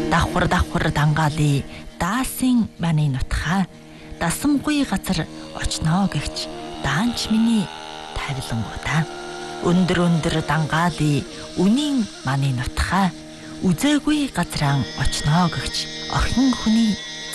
давхар дангаали даасын маны нутхаа дасамгүй газар очноо гэгч даанч миний тавилангуудаа өндөр дангаали үнийн маны нутхаа үзээгүй газраа очноо гэгч охин хүний